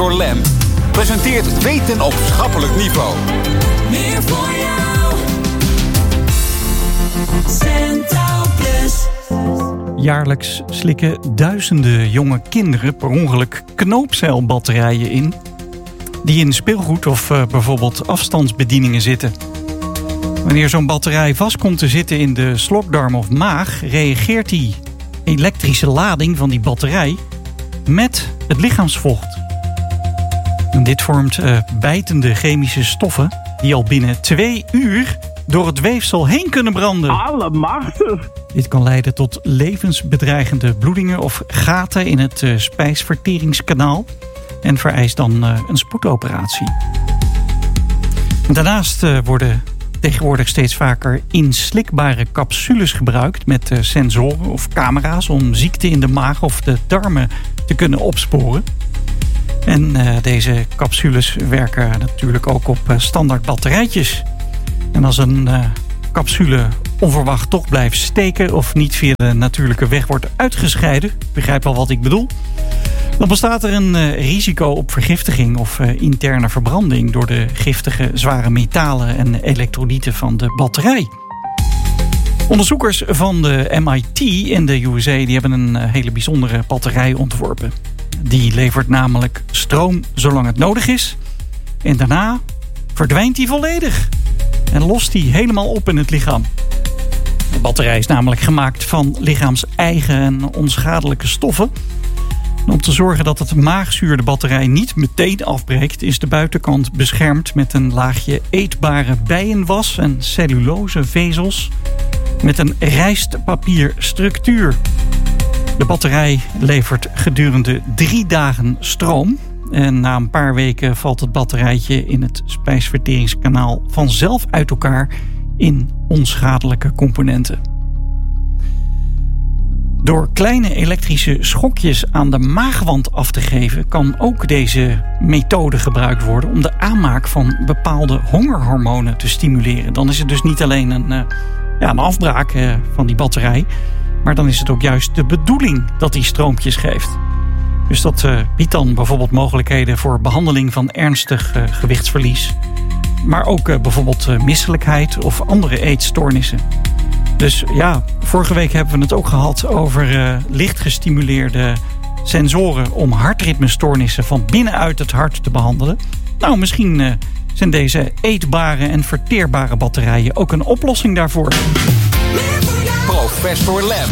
Professor Lem presenteert Weten op schappelijk niveau. Meer voor jou. Centraal Plus. Jaarlijks slikken duizenden jonge kinderen per ongeluk knoopcelbatterijen in die in speelgoed of bijvoorbeeld afstandsbedieningen zitten. Wanneer zo'n batterij vast komt te zitten in de slokdarm of maag, reageert die elektrische lading van die batterij met het lichaamsvocht. En dit vormt bijtende chemische stoffen die al binnen 2 uur door het weefsel heen kunnen branden. Allemachtig! Dit kan leiden tot levensbedreigende bloedingen of gaten in het spijsverteringskanaal en vereist dan een spoedoperatie. Daarnaast worden tegenwoordig steeds vaker inslikbare capsules gebruikt met sensoren of camera's om ziekte in de maag of de darmen te kunnen opsporen. En deze capsules werken natuurlijk ook op standaard batterijtjes. En als een capsule onverwacht toch blijft steken of niet via de natuurlijke weg wordt uitgescheiden, begrijp wel wat ik bedoel, dan bestaat er een risico op vergiftiging of interne verbranding door de giftige zware metalen en elektrolyten van de batterij. Onderzoekers van de MIT in de USA die hebben een hele bijzondere batterij ontworpen. Die levert namelijk stroom zolang het nodig is en daarna verdwijnt die volledig en lost die helemaal op in het lichaam. De batterij is namelijk gemaakt van lichaams-eigen en onschadelijke stoffen. En om te zorgen dat het maagzuur de batterij niet meteen afbreekt, is de buitenkant beschermd met een laagje eetbare bijenwas en cellulosevezels met een rijstpapierstructuur. De batterij levert gedurende 3 dagen stroom. En na een paar weken valt het batterijtje in het spijsverteringskanaal vanzelf uit elkaar in onschadelijke componenten. Door kleine elektrische schokjes aan de maagwand af te geven kan ook deze methode gebruikt worden om de aanmaak van bepaalde hongerhormonen te stimuleren. Dan is het dus niet alleen een afbraak van die batterij, maar dan is het ook juist de bedoeling dat die stroompjes geeft. Dus dat biedt dan bijvoorbeeld mogelijkheden voor behandeling van ernstig gewichtsverlies, maar ook bijvoorbeeld misselijkheid of andere eetstoornissen. Dus ja, vorige week hebben we het ook gehad over licht gestimuleerde sensoren om hartritmestoornissen van binnenuit het hart te behandelen. Nou, misschien zijn deze eetbare en verteerbare batterijen ook een oplossing daarvoor. Professor Lem.